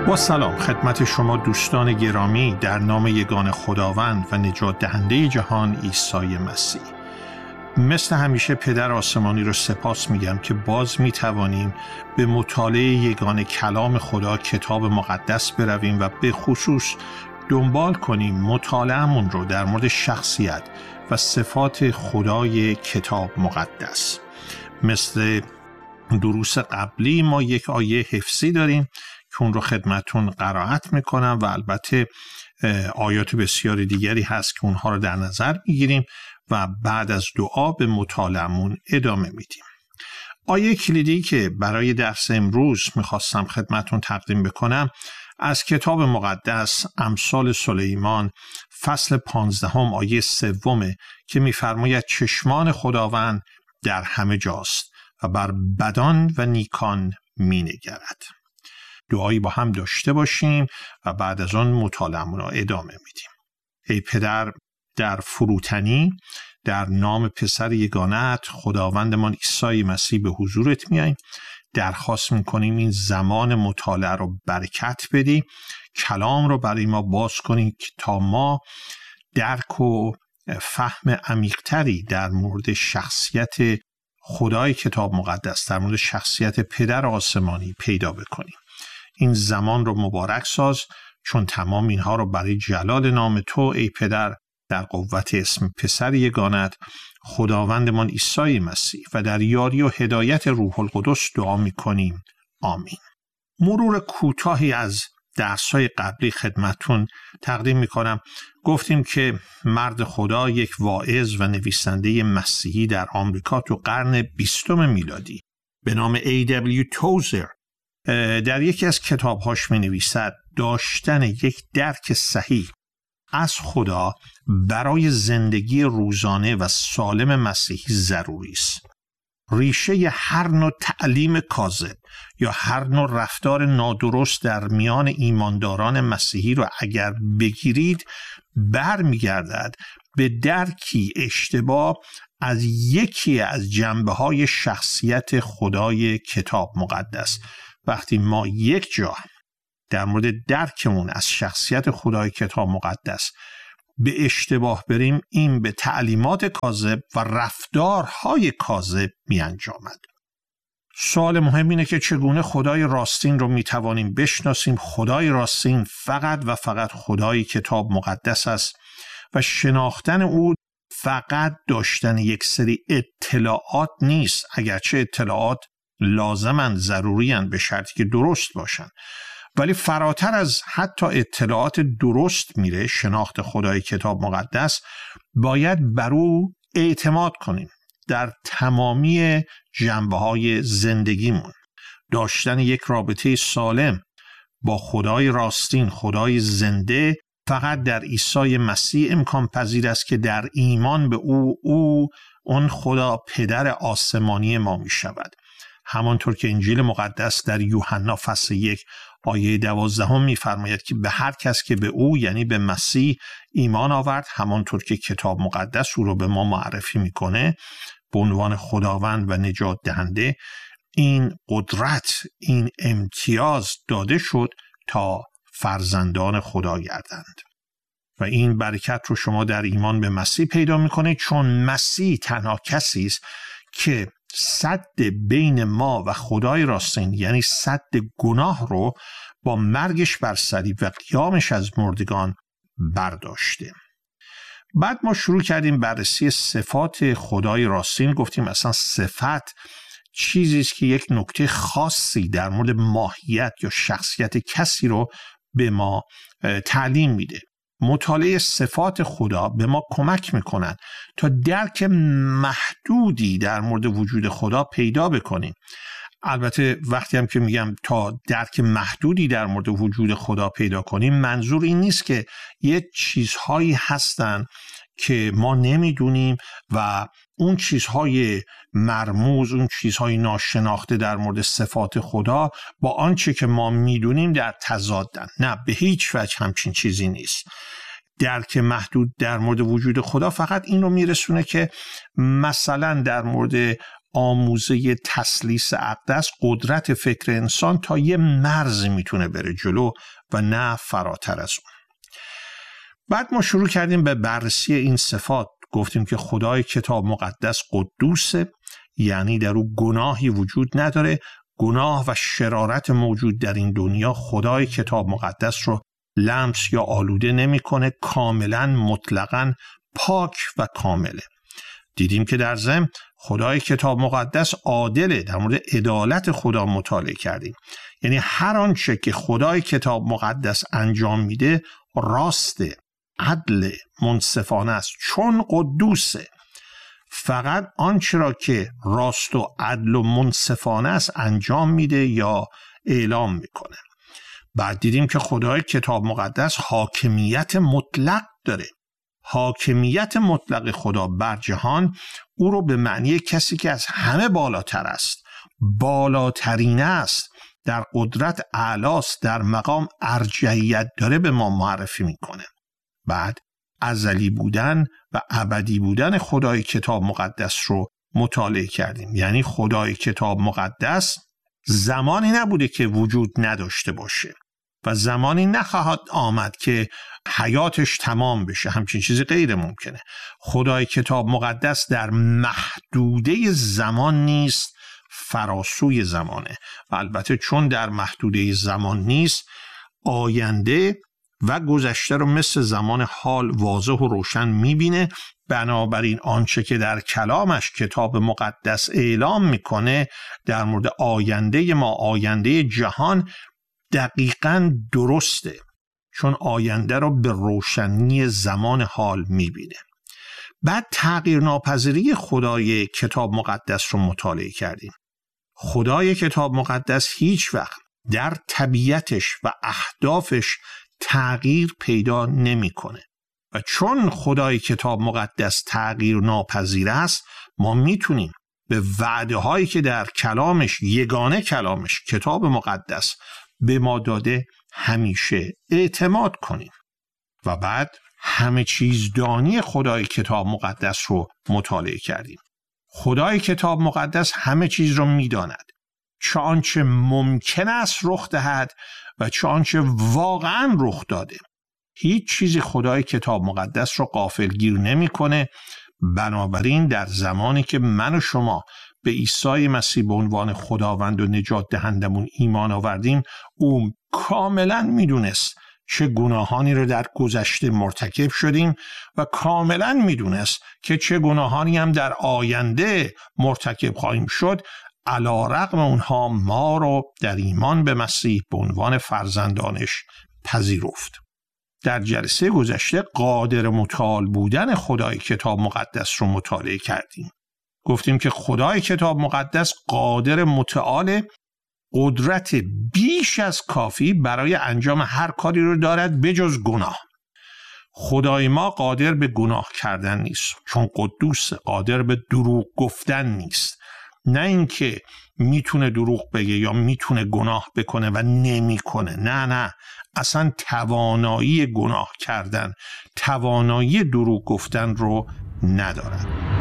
با سلام خدمت شما دوستان گرامی در نام یگان خداوند و نجات دهنده جهان عیسی مسیح. مثل همیشه پدر آسمانی رو سپاس میگم که باز میتوانیم به مطالعه یگان کلام خدا کتاب مقدس برویم و به خصوص دنبال کنیم مطالعه‌مون رو در مورد شخصیت و صفات خدای کتاب مقدس. مثل دروس قبلی ما یک آیه حفظی داریم که اون رو خدمتون قرائت میکنم و البته آیات بسیاری دیگری هست که اونها رو در نظر میگیریم و بعد از دعا به مطالعه‌مون ادامه میدیم. آیه کلیدی که برای درس امروز میخواستم خدمتون تقدیم بکنم از کتاب مقدس امثال سلیمان فصل 15 آیه 3 که میفرماید چشمان خداوند در همه جاست و بر بدان و نیکان مینگرد. دعایی با هم داشته باشیم و بعد از آن مطالعه‌مون رو ادامه میدیم. ای پدر، در فروتنی در نام پسر یگانت خداوندمان عیسی مسیح به حضورت میاییم. درخواست میکنیم این زمان مطالعه رو برکت بدی، کلام رو برای ما باز کنی تا ما درک و فهم عمیق‌تری در مورد شخصیت خدای کتاب مقدس، در مورد شخصیت پدر آسمانی پیدا بکنیم. این زمان رو مبارک ساز، چون تمام اینها رو برای جلال نام تو ای پدر در قوت اسم پسر یگانت خداوندمان عیسی مسیح و در یاری و هدایت روح القدس دعا می‌کنیم. آمین. مرور کوتاهی از درس‌های قبلی خدمتون تقدیم می‌کنم. گفتیم که مرد خدا یک واعظ و نویسنده مسیحی در آمریکا تو قرن 20 میلادی به نام A.W. توزر در یکی از کتاب‌هاش می‌نویسد داشتن یک درک صحیح از خدا برای زندگی روزانه و سالم مسیحی ضروری است. ریشه هر نوع تعلیم کاذب یا هر نوع رفتار نادرست در میان ایمانداران مسیحی رو اگر بگیرید برمیگردد به درکی اشتباه از یکی از جنبه‌های شخصیت خدای کتاب مقدس. وقتی ما یک جا در مورد درکمون از شخصیت خدای کتاب مقدس به اشتباه بریم، این به تعلیمات کاذب و رفتارهای کاذب می انجامد. سوال مهم اینه که چگونه خدای راستین رو می توانیم بشناسیم؟ خدای راستین فقط و فقط خدای کتاب مقدس است و شناختن او فقط داشتن یک سری اطلاعات نیست، اگرچه اطلاعات لازماً ضروریاً به شرطی که درست باشن، ولی فراتر از حتی اطلاعات درست میره. شناخت خدای کتاب مقدس باید بر او اعتماد کنیم در تمامی جنبه‌های زندگیمون. داشتن یک رابطه سالم با خدای راستین، خدای زنده، فقط در عیسی مسیح امکان پذیر است که در ایمان به او اون خدا پدر آسمانی ما می شود. همانطور که انجیل مقدس در یوحنا فصل 1 آیه 12 می‌فرماید که به هر کس که به او یعنی به مسیح ایمان آورد، همانطور که کتاب مقدس او رو به ما معرفی میکنه به عنوان خداوند و نجات دهنده، این قدرت، این امتیاز داده شد تا فرزندان خدا گردند. و این برکت رو شما در ایمان به مسیح پیدا میکنه، چون مسیح تنها کسی است که سد بین ما و خدای راستین یعنی سد گناه رو با مرگش بر صلیب و قیامش از مردگان برداشته. بعد ما شروع کردیم بررسی صفات خدای راستین. گفتیم اصلا صفت چیزی است که یک نکته خاصی در مورد ماهیت یا شخصیت کسی رو به ما تعلیم میده. مطالعه صفات خدا به ما کمک میکنن تا درک محدودی در مورد وجود خدا پیدا بکنیم. البته وقتی هم که میگم تا درک محدودی در مورد وجود خدا پیدا کنیم، منظور این نیست که یه چیزهایی هستن که ما نمیدونیم و اون چیزهای مرموز، اون چیزهای ناشناخته در مورد صفات خدا با آنچه که ما میدونیم در تضادن. نه، به هیچ وجه همچین چیزی نیست. درک محدود در مورد وجود خدا فقط این رو میرسونه که مثلا در مورد آموزه تثلیث اقدس قدرت فکر انسان تا یه مرز میتونه بره جلو و نه فراتر از اون. بعد ما شروع کردیم به بررسی این صفات. گفتیم که خدای کتاب مقدس قدوسه، یعنی در او گناهی وجود نداره. گناه و شرارت موجود در این دنیا خدای کتاب مقدس رو لمس یا آلوده نمی‌کنه. کاملا مطلقاً پاک و کامله. دیدیم که در ضمن خدای کتاب مقدس عادله. در مورد عدالت خدا مطالعه کردیم. یعنی هر آنچه که خدای کتاب مقدس انجام میده راسته، عدل، منصفانه است، چون قدوسه. فقط آنچه را که راست و عدل و منصفانه است انجام میده یا اعلام میکنه. بعد دیدیم که خدای کتاب مقدس حاکمیت مطلق داره. حاکمیت مطلق خدا بر جهان او رو به معنی کسی که از همه بالاتر است، بالاترین است، در قدرت اعلاست، در مقام ارجحیت داره به ما معرفی میکنه. بعد ازلی بودن و ابدی بودن خدای کتاب مقدس رو مطالعه کردیم. یعنی خدای کتاب مقدس زمانی نبوده که وجود نداشته باشه و زمانی نخواهد آمد که حیاتش تمام بشه. همچین چیزی غیر ممکنه. خدای کتاب مقدس در محدوده زمان نیست، فراسوی زمانه. و البته چون در محدوده زمان نیست، آینده و گذشته رو مثل زمان حال واضح و روشن میبینه. بنابراین آنچه که در کلامش کتاب مقدس اعلام میکنه در مورد آینده ما، آینده جهان، دقیقاً درسته، چون آینده رو به روشنی زمان حال میبینه. بعد تغییر ناپذیری خدای کتاب مقدس رو مطالعه کردیم. خدای کتاب مقدس هیچ وقت در طبیعتش و اهدافش تغییر پیدا نمیکنه و چون خدای کتاب مقدس تغییر ناپذیر است، ما میتونیم به وعده هایی که در کلامش، یگانه کلامش، کتاب مقدس به ما داده همیشه اعتماد کنیم. و بعد همه چیز دانی خدای کتاب مقدس رو مطالعه کردیم. خدای کتاب مقدس همه چیز رو میداند، چه آنچه ممکن است رخ دهد و چه آنچه واقعا رخ داده. هیچ چیزی خدای کتاب مقدس رو غافلگیر نمی‌کنه. بنابراین در زمانی که من و شما به عیسی مسیح به عنوان خداوند و نجات دهندمون ایمان آوردیم، او کاملا میدونست چه گناهانی رو در گذشته مرتکب شدیم و کاملا میدونست که چه گناهانی هم در آینده مرتکب خواهیم شد. علی رغم اونها ما رو در ایمان به مسیح به عنوان فرزندانش پذیرفت. در جلسه گذشته قادر متعال بودن خدای کتاب مقدس رو مطالعه کردیم. گفتیم که خدای کتاب مقدس قادر متعال، قدرت بیش از کافی برای انجام هر کاری رو دارد بجز گناه. خدای ما قادر به گناه کردن نیست، چون قدوس. قادر به دروغ گفتن نیست، نه اینکه میتونه دروغ بگه یا میتونه گناه بکنه و نمیکنه. نه، اصلا توانایی گناه کردن، توانایی دروغ گفتن رو ندارد.